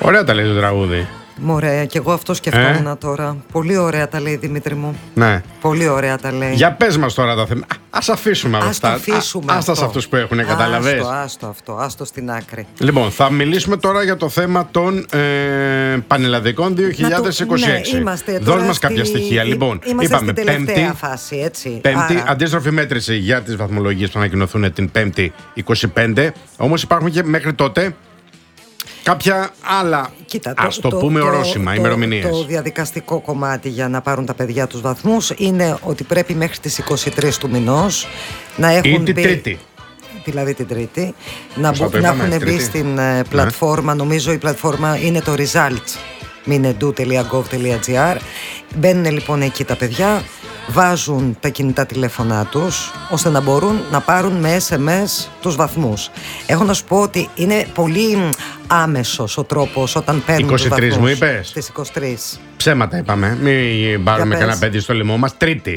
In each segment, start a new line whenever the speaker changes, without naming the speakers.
Ωραία τα λέει το τραγούδι.
Μωρέ, και εγώ αυτό σκεφτόμουν τώρα. Πολύ ωραία τα λέει, Δημήτρη μου.
Ναι.
Πολύ ωραία τα λέει.
Για πες μας τώρα τα θέματα. Ας αφήσουμε αυτά. Άστα σε αυτούς που έχουν, καταλαβες.
Άστο στην άκρη.
Λοιπόν, θα μιλήσουμε τώρα για το θέμα των πανελλαδικών 2026.
Ναι,
δώσ' μας κάποια στοιχεία. Λοιπόν, είπαμε
στην τελευταία φάση, έτσι.
Πέμπτη, αντίστροφη μέτρηση για τις βαθμολογίες που θα ανακοινωθούν την 5η 25. Όμως υπάρχουν και μέχρι τότε κάποια άλλα, ας το πούμε, ορόσημα, ημερομηνίες.
Το διαδικαστικό κομμάτι για να πάρουν τα παιδιά τους βαθμούς είναι ότι πρέπει μέχρι τις 23 του μηνός να έχουν
ή την Τρίτη.
Δηλαδή την Τρίτη, να έχουν μπει στην πλατφόρμα. Νομίζω η πλατφόρμα είναι το results.minedu.gov.gr. Μπαίνουν λοιπόν εκεί τα παιδιά, βάζουν τα κινητά τηλέφωνά τους ώστε να μπορούν να πάρουν με SMS τους βαθμούς. Έχω να σου πω ότι είναι πολύ άμεσος ο τρόπος όταν παίρνουν τους βαθμούς.
23 μου είπες?
Στις 23.
Ψέματα είπαμε, μην πάρουμε κανένα παιδί στο λαιμό μας.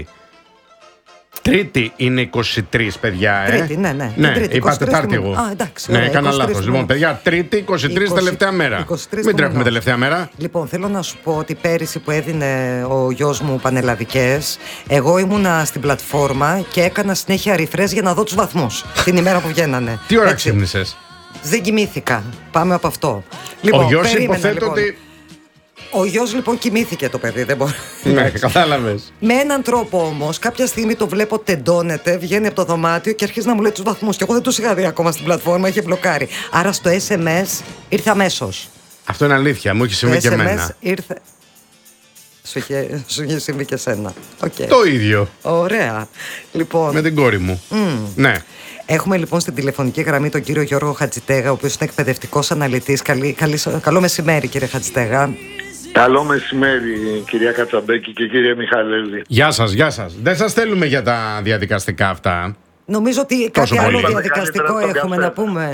Τρίτη είναι 23, παιδιά.
Τρίτη, ναι.
Τρίτη, είπα Τετάρτη εγώ.
Εντάξει,
ναι, έκανα λάθος. Λοιπόν, παιδιά, Τρίτη, 23 τελευταία μέρα. Μην τρέχουμε τελευταία μέρα.
Λοιπόν, θέλω να σου πω ότι πέρυσι που έδινε ο γιος μου πανελλαδικές, εγώ ήμουνα στην πλατφόρμα και έκανα συνέχεια refresh για να δω τους βαθμούς την ημέρα που βγαίνανε.
Τι ώρα ξύπνησες?
Δεν κοιμήθηκα. Πάμε από αυτό. Λοιπόν,
ο γιος υποθέτω ότι.
Ο γιος λοιπόν κοιμήθηκε το παιδί, δεν μπορεί.
Ναι, κατάλαβες.
Με έναν τρόπο όμως, κάποια στιγμή το βλέπω τεντώνεται, βγαίνει από το δωμάτιο και αρχίζει να μου λέει τους βαθμούς. Και εγώ δεν τους είχα δει ακόμα στην πλατφόρμα, είχε μπλοκάρει. Άρα στο SMS ήρθε αμέσως.
Αυτό είναι αλήθεια, μου έχει συμβεί και εμένα.
Ήρθε. Σου είχε συμβεί και εσένα. Okay.
Το ίδιο.
Ωραία. Λοιπόν.
Με την κόρη μου. Ναι.
Έχουμε λοιπόν στην τηλεφωνική γραμμή τον κύριο Γιώργο Χατζητέγα, ο οποίος είναι εκπαιδευτικός αναλυτής. Καλό μεσημέρι, κύριε Χατζητέγα.
Καλό μεσημέρι, κυρία Κατσαμπέκη και κύριε Μιχαλέλη.
Γεια σας, γεια σας. Δεν σας θέλουμε για τα διαδικαστικά αυτά.
Νομίζω ότι κάτι άλλο διαδικαστικό έχουμε να πούμε.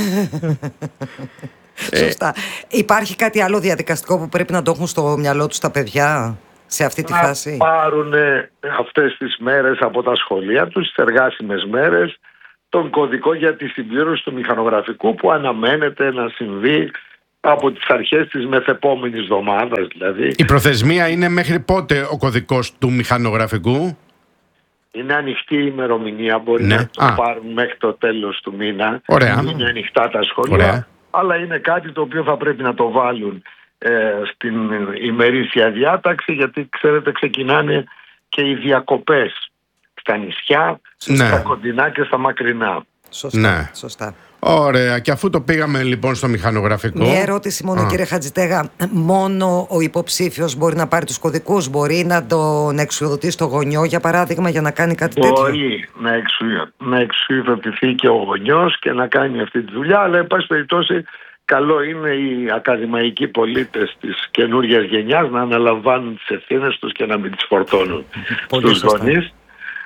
Σωστά. Υπάρχει κάτι άλλο διαδικαστικό που πρέπει να το έχουν στο μυαλό τους τα παιδιά σε αυτή τη φάση?
Να πάρουν αυτές τις μέρες από τα σχολεία τους, τις εργάσιμες μέρες, τον κωδικό για τη συμπλήρωση του μηχανογραφικού που αναμένεται να συμβεί από τις αρχές της μεθεπόμενης εβδομάδας δηλαδή.
Η προθεσμία είναι μέχρι πότε ο κωδικός του μηχανογραφικού?
Είναι ανοιχτή η ημερομηνία, μπορεί να το πάρουν μέχρι το τέλος του μήνα.
Ωραία.
Είναι ανοιχτά τα σχολεία.
Ωραία.
Αλλά είναι κάτι το οποίο θα πρέπει να το βάλουν στην ημερήσια διάταξη, γιατί ξέρετε ξεκινάνε και οι διακοπές στα νησιά, στα κοντινά και στα μακρινά.
Σωστά.
Ωραία, και αφού το πήγαμε λοιπόν στο μηχανογραφικό.
Μια ερώτηση μόνο, κύριε Χατζητέγα. Μόνο ο υποψήφιος μπορεί να πάρει τους κωδικούς? Μπορεί να τον εξουδοτήσει το γονιό, για παράδειγμα, για να κάνει κάτι τέτοιο?
Μπορεί να εξουδοτηθεί και ο γονιός και να κάνει αυτή τη δουλειά, αλλά εν πάση περιπτώσει καλό είναι οι ακαδημαϊκοί πολίτες της καινούργιας γενιάς να αναλαμβάνουν τις ευθύνες τους και να μην τις φορτώνουν στους γονείς.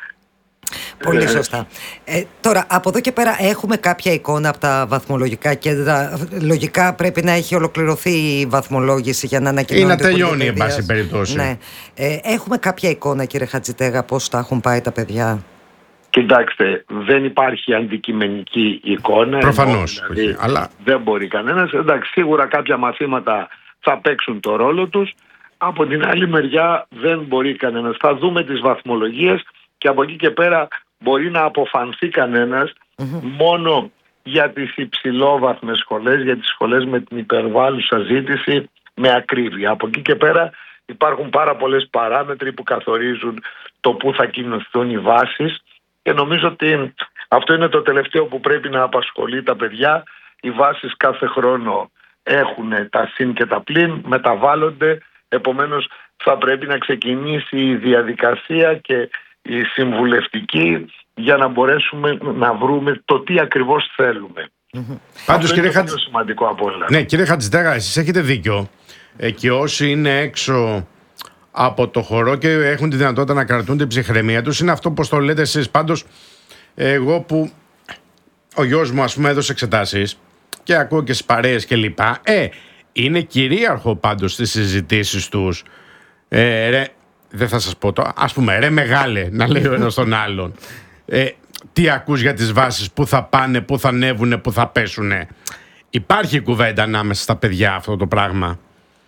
Πολύ σωστά. Τώρα, από εδώ και πέρα έχουμε κάποια εικόνα από τα βαθμολογικά κέντρα. Λογικά πρέπει να έχει ολοκληρωθεί η βαθμολόγηση για να ανακοινώνεται.
Ή να τελειώνει, εν πάση περιπτώσει.
Ναι. Έχουμε κάποια εικόνα, κύριε Χατζητέγα, πώς τα έχουν πάει τα παιδιά?
Κοιτάξτε, δεν υπάρχει αντικειμενική εικόνα.
Προφανώς.
Δηλαδή, αλλά δεν μπορεί κανένας. Εντάξει, σίγουρα κάποια μαθήματα θα παίξουν το ρόλο τους. Από την άλλη μεριά δεν μπορεί κανένας. Θα δούμε τις βαθμολογίες και από εκεί και πέρα μπορεί να αποφανθεί κανένας μόνο για τις υψηλόβαθμες σχολές, για τις σχολές με την υπερβάλλουσα ζήτηση, με ακρίβεια. Από εκεί και πέρα υπάρχουν πάρα πολλές παράμετροι που καθορίζουν το πού θα κοινωθούν οι βάσεις και νομίζω ότι αυτό είναι το τελευταίο που πρέπει να απασχολεί τα παιδιά. Οι βάσεις κάθε χρόνο έχουν τα συν και τα πλην, μεταβάλλονται, επομένως θα πρέπει να ξεκινήσει η διαδικασία και η συμβουλευτική για να μπορέσουμε να βρούμε το τι ακριβώς θέλουμε.
Πάντως,
αυτό είναι το σημαντικό από όλα.
Ναι, κύριε Χατζητέγα, εσείς έχετε δίκιο. Και όσοι είναι έξω από το χορό και έχουν τη δυνατότητα να κρατούν την ψυχραιμία τους, είναι αυτό πως το λέτε εσείς. Πάντως, εγώ που ο γιος μου, ας πούμε, έδωσε εξετάσεις και ακούω και στις παρέες και λοιπά, είναι κυρίαρχο πάντως στις συζητήσεις τους. Δεν θα σας πω το, ας πούμε, ρε μεγάλε, να λέει ο ένας τον άλλον. Τι ακούς για τις βάσεις, πού θα πάνε, πού θα ανέβουνε, πού θα πέσουνε? Υπάρχει κουβέντα ανάμεσα στα παιδιά αυτό το πράγμα.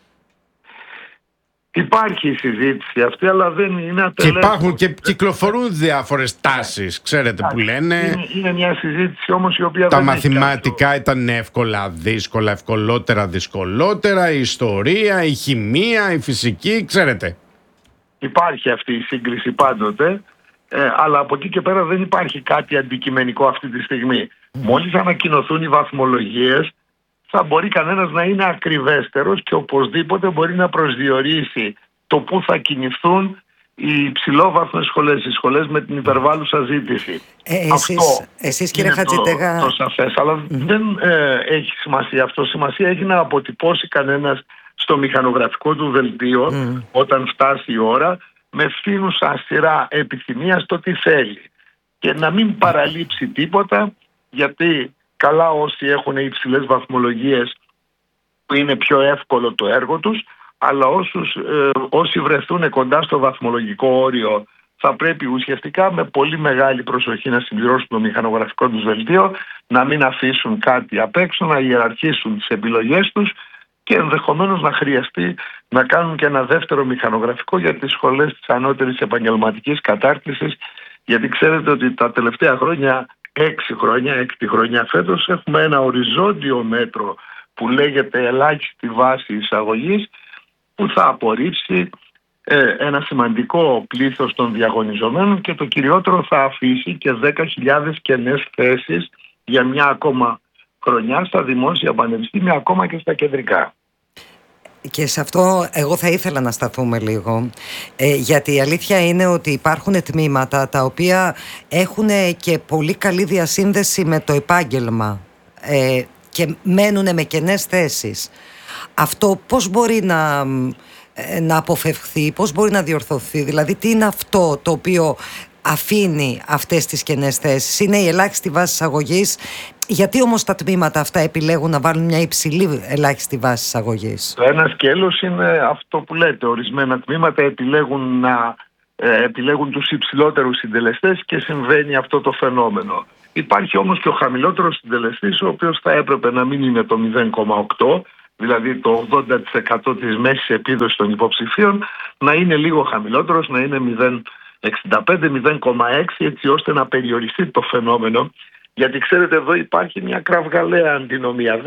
Υπάρχει η συζήτηση αυτή, αλλά δεν είναι ατελέσφορη.
Και υπάρχουν και κυκλοφορούν διάφορες τάσεις, ξέρετε, που λένε.
Είναι μια συζήτηση όμως η οποία
τα
δεν
μαθηματικά ήταν εύκολα, δύσκολα, ευκολότερα, δυσκολότερα, η ιστορία, η χημεία, η φυσική, ξέρετε.
Υπάρχει αυτή η σύγκριση πάντοτε, αλλά από εκεί και πέρα δεν υπάρχει κάτι αντικειμενικό αυτή τη στιγμή. Μόλις ανακοινωθούν οι βαθμολογίες, θα μπορεί κανένας να είναι ακριβέστερος και οπωσδήποτε μπορεί να προσδιορίσει το πού θα κινηθούν οι υψηλόβαθμες σχολές, οι σχολές με την υπερβάλλουσα ζήτηση.
Εσείς κύριε Χατζητέγα,
το σαφές, αλλά δεν έχει σημασία αυτό. Σημασία έχει να αποτυπώσει κανένας στο μηχανογραφικό του δελτίο όταν φτάσει η ώρα, με φθήνουσα σειρά επιθυμία στο τι θέλει και να μην παραλείψει τίποτα, γιατί καλά όσοι έχουν υψηλές βαθμολογίες που είναι πιο εύκολο το έργο τους, αλλά όσοι βρεθούν κοντά στο βαθμολογικό όριο θα πρέπει ουσιαστικά με πολύ μεγάλη προσοχή να συμπληρώσουν το μηχανογραφικό τους δελτίο, να μην αφήσουν κάτι απ' έξω, να ιεραρχήσουν τις επιλογές τους και ενδεχομένως να χρειαστεί να κάνουν και ένα δεύτερο μηχανογραφικό για τις σχολές της ανώτερης επαγγελματικής κατάρτισης, γιατί ξέρετε ότι τα τελευταία χρόνια, 6 χρόνια φέτος, έχουμε ένα οριζόντιο μέτρο που λέγεται ελάχιστη βάση εισαγωγής, που θα απορρίψει ένα σημαντικό πλήθος των διαγωνιζομένων και το κυριότερο θα αφήσει και 10.000 κενές θέσεις για μια ακόμα χρονιά στα δημόσια πανεπιστήμια, ακόμα και στα κεντρικά.
Και σε αυτό εγώ θα ήθελα να σταθούμε λίγο, γιατί η αλήθεια είναι ότι υπάρχουν τμήματα τα οποία έχουν και πολύ καλή διασύνδεση με το επάγγελμα και μένουν με κενές θέσεις. Αυτό πώς μπορεί να αποφευχθεί, πώς μπορεί να διορθωθεί, δηλαδή τι είναι αυτό το οποίο αφήνει αυτές τις κενές θέσεις? Είναι η ελάχιστη βάση εισαγωγής. Γιατί όμως τα τμήματα αυτά επιλέγουν να βάλουν μια υψηλή ελάχιστη βάση εισαγωγής?
Το ένα σκέλος είναι αυτό που λέτε. Ορισμένα τμήματα επιλέγουν τους υψηλότερους συντελεστές και συμβαίνει αυτό το φαινόμενο. Υπάρχει όμως και ο χαμηλότερος συντελεστής, ο οποίος θα έπρεπε να μην είναι το 0,8, δηλαδή το 80% της μέσης επίδοσης των υποψηφίων, να είναι λίγο χαμηλότερος, να είναι 0,65, 0,6, έτσι ώστε να περιοριστεί το φαινόμενο. Γιατί ξέρετε, εδώ υπάρχει μια κραυγαλαία αντινομία.